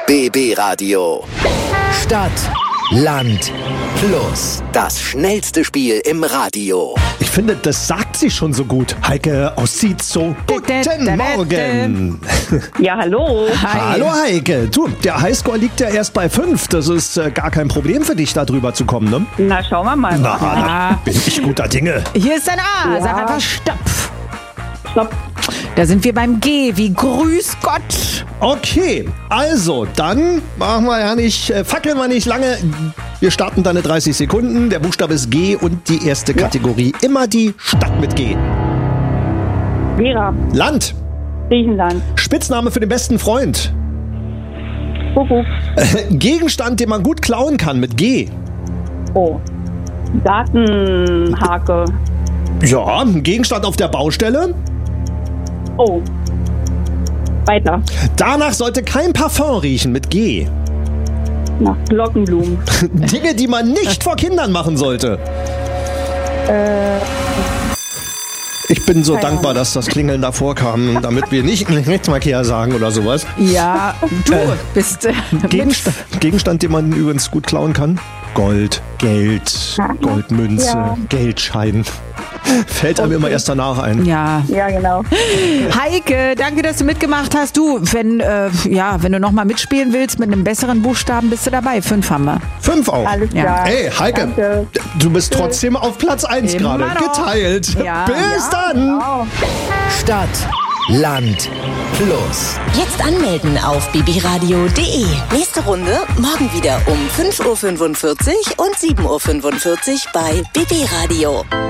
BB Radio. Stadt, Land, Fluss. Das schnellste Spiel im Radio. Ich finde, das sagt sie schon so gut. Heike aus Zietzow. Guten Morgen. Ja, hallo. Hi. Hallo Heike. Du, der Highscore liegt ja erst bei 5. Das ist gar kein Problem für dich, da drüber zu kommen, ne? Na, schauen wir mal. Na, da bin ich guter Dinge. Hier ist ein A. Ja. Sag einfach Stopp. Stopp. Da sind wir beim G wie Grüß Gott. Okay, also, dann machen wir ja nicht, fackeln wir nicht lange. Wir starten deine 30 Sekunden. Der Buchstabe ist G und die erste Kategorie. Immer die Stadt mit G. Gera. Land. Griechenland. Spitzname für den besten Freund. Kuckuck. Gegenstand, den man gut klauen kann mit G. Oh. Gartenhake. Ja, ein Gegenstand auf der Baustelle. Oh. Weiter. Danach sollte kein Parfum riechen mit G. Nach Glockenblumen. Dinge, die man nicht vor Kindern machen sollte. Ich bin so dankbar, dass das Klingeln davor kam, damit wir nicht Rechtsverkehr sagen oder sowas. Ja, du bist Gegenstand, den man übrigens gut klauen kann. Gold, Geld, Goldmünze, Geldschein. Fällt einem immer erst danach ein. Ja. Ja, genau. Heike, danke, dass du mitgemacht hast. Du, wenn du nochmal mitspielen willst mit einem besseren Buchstaben, bist du dabei. 5 haben wir. 5 auch. Alles Ja. klar. Hey, Heike, Danke. du bist trotzdem auf Platz 1 Immer gerade. noch. Geteilt. Ja. Bis dann. Genau. Stadt, Land, Fluss. Jetzt anmelden auf bbradio.de. Nächste Runde morgen wieder um 5.45 Uhr und 7.45 Uhr bei BB Radio.